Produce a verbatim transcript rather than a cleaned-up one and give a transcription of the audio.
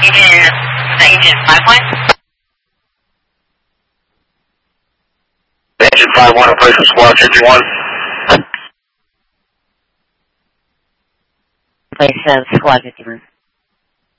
Engine, is that engine five one? Engine five one, replacement squad fifty-one. Place uh, squad fifty-one.